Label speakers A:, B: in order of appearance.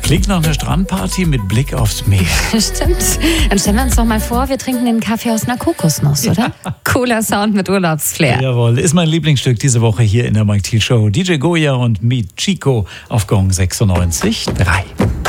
A: Klingt nach einer Strandparty mit Blick aufs Meer.
B: Stimmt. Dann stellen wir uns doch mal vor, wir trinken den Kaffee aus einer Kokosnuss, oder? Cooler Sound mit Urlaubsflair.
A: Jawohl, ist mein Lieblingsstück diese Woche hier in der Mike Thiel Show. DJ Goya und Meet Chico auf Gong 96.3.